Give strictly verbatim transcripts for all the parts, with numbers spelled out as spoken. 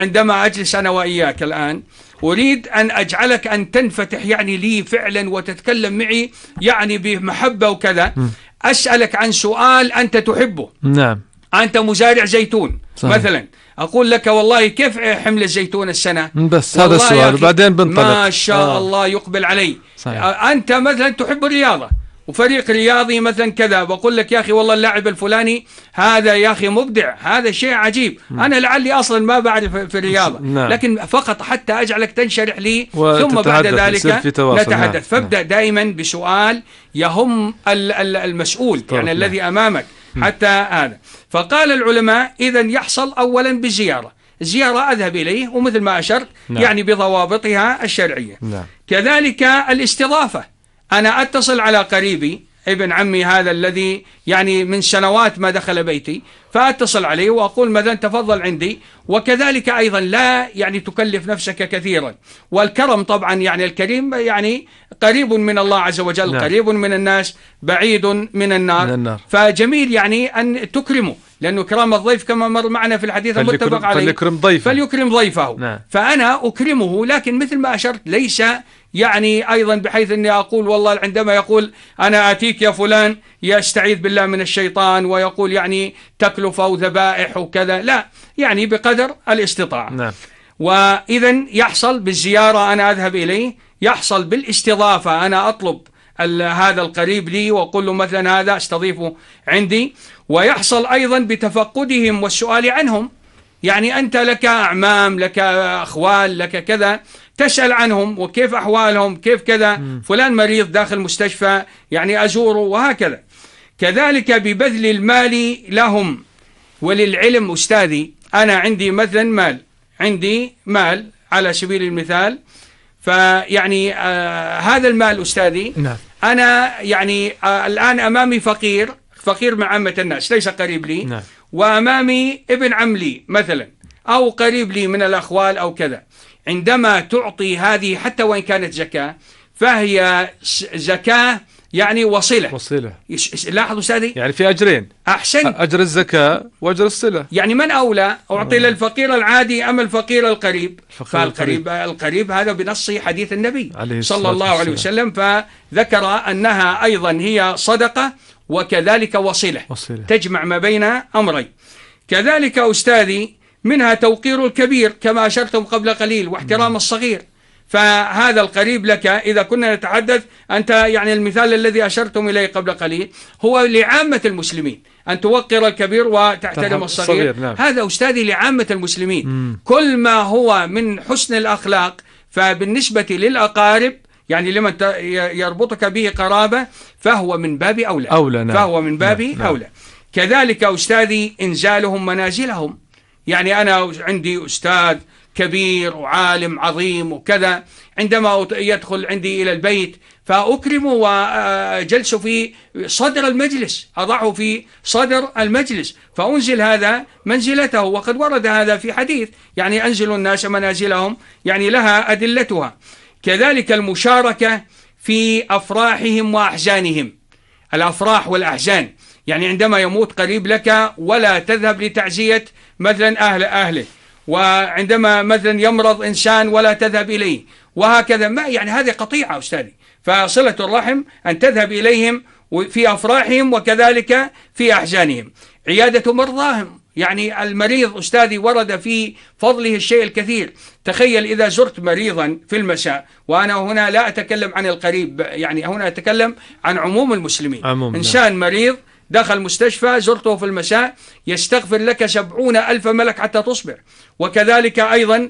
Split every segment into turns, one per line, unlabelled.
عندما أجلس أنا وإياك الآن أريد أن أجعلك أن تنفتح يعني لي فعلا وتتكلم معي يعني بمحبة وكذا، أسألك عن سؤال أنت تحبه.
نعم.
أنت مزارع زيتون
صحيح.
مثلا، أقول لك والله كيف حمل الزيتون السنة؟
بس هذا السؤال بعدين بنطلق.
ما شاء
آه.
الله يقبل علي.
صحيح.
أنت مثلا تحب الرياضة وفريق رياضي مثلا كذا، بقول لك يا أخي والله اللاعب الفلاني هذا يا أخي مبدع، هذا شيء عجيب. م. أنا لعلي أصلا ما بعرف في الرياضة. نعم. لكن فقط حتى أجعلك تنشرح لي ثم بعد ذلك نتحدث. نعم. فابدأ دائما بسؤال يهم المسؤول طبعا. يعني نعم. الذي أمامك حتى هذا. فقال العلماء إذن يحصل أولا بالزيارة، الزيارة أذهب إليه ومثل ما أشرت نعم. يعني بضوابطها الشرعية. نعم. كذلك الاستضافة، أنا أتصل على قريبي ابن عمي هذا الذي يعني من سنوات ما دخل بيتي، فأتصل عليه وأقول مثلا تفضل عندي. وكذلك أيضا لا يعني تكلف نفسك كثيرا، والكرم طبعا يعني الكريم يعني قريب من الله عز وجل. نعم. قريب من الناس بعيد من النار. من النار. فجميل يعني أن تكرمه، لأنه كرام الضيف كما مر معنا في الحديث المتفق عليه
فليكرم ضيفه
فليكرم ضيفه. نعم. فأنا أكرمه، لكن مثل ما أشرت ليس يعني أيضا بحيث أني أقول والله عندما يقول أنا أتيك يا فلان يستعيذ بالله من الشيطان ويقول يعني تكلفة وذبائح وكذا، لا، يعني بقدر الاستطاعة. نعم. وإذا يحصل بالزيارة أنا أذهب إليه، يحصل بالاستضافة أنا أطلب هذا القريب لي وأقول له مثلا هذا استضيفه عندي، ويحصل أيضا بتفقدهم والسؤال عنهم. يعني أنت لك أعمام، لك أخوال، لك كذا، تسأل عنهم وكيف أحوالهم، كيف كذا. م. فلان مريض داخل مستشفى يعني أزوره وهكذا. كذلك ببذل المال لهم وللعلم. أستاذي أنا عندي مثلا مال، عندي مال على سبيل المثال، فيعني آه هذا المال أستاذي نعم. أنا يعني آه الآن أمامي فقير، فقير مع عامة الناس ليس قريب لي. نعم. وأمامي ابن عم لي مثلا أو قريب لي من الأخوال أو كذا. عندما تعطي هذه حتى وإن كانت زكاة فهي زكاة يعني وصلة.
وصلة.
لاحظوا أستاذي،
يعني في أجرين.
أحسن،
أجر الزكاة وأجر الصلة.
يعني من أولى أعطي للفقير العادي أم الفقير القريب؟ فالقريب القريب هذا بنص حديث النبي صلى الله عليه وسلم، فذكر أنها أيضا هي صدقة وكذلك وصلة, وصلة. تجمع ما بين أمرين. كذلك أستاذي منها توقير الكبير كما أشرتم قبل قليل واحترام الصغير. فهذا القريب لك إذا كنا نتحدث أنت يعني المثال الذي أشرتم إليه قبل قليل هو لعامة المسلمين أن توقر الكبير وتحترم الصغير. نعم. هذا أستاذي لعامة المسلمين. م. كل ما هو من حسن الأخلاق فبالنسبة للأقارب يعني لمن يربطك به قرابة فهو من باب أولى, أولى نعم. فهو من باب نعم. أولى. كذلك أستاذي إنزالهم منازلهم. يعني أنا عندي أستاذ كبير وعالم عظيم وكذا، عندما يدخل عندي إلى البيت فأكرمه وجلسه في صدر المجلس، أضعه في صدر المجلس فأنزل هذا منزلته. وقد ورد هذا في حديث يعني أنزل الناس منازلهم يعني لها أدلتها. كذلك المشاركة في أفراحهم وأحزانهم. الأفراح والأحزان يعني عندما يموت قريب لك ولا تذهب لتعزية مثلا أهل أهله، وعندما مثلا يمرض إنسان ولا تذهب إليه، وهكذا. ما يعني هذه قطيعة أستاذي. فصلة الرحم أن تذهب إليهم في أفراحهم وكذلك في أحزانهم. عيادة مرضاهم، يعني المريض أستاذي ورد في فضله الشيء الكثير. تخيل إذا زرت مريضا في المساء، وأنا هنا لا أتكلم عن القريب، يعني هنا أتكلم عن عموم المسلمين. عموم إنسان مريض دخل مستشفى زرته في المساء يستغفر لك سبعون ألف ملك حتى تصبح، وكذلك أيضا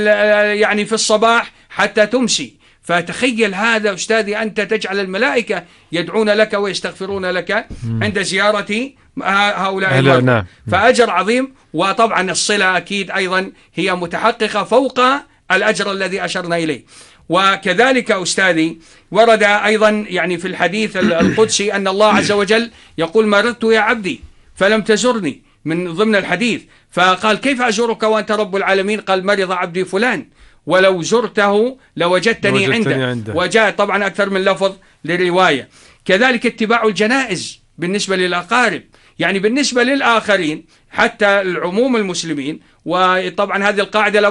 يعني في الصباح حتى تمسي. فتخيل هذا أستاذي أنت تجعل الملائكة يدعون لك ويستغفرون لك عند زيارة هؤلاء المرضى. فأجر عظيم. وطبعا الصلة أكيد أيضا هي متحققة فوق الأجر الذي أشرنا إليه. وكذلك أستاذي ورد أيضا يعني في الحديث القدسي أن الله عز وجل يقول مرضت يا عبدي فلم تزرني، من ضمن الحديث. فقال كيف أزورك وأنت رب العالمين؟ قال مرض عبدي فلان ولو زرته لوجدتني عنده, عنده. وجاء طبعا أكثر من لفظ للرواية. كذلك اتباع الجنائز بالنسبة للأقارب، يعني بالنسبة للآخرين حتى العموم المسلمين. وطبعا هذه القاعدة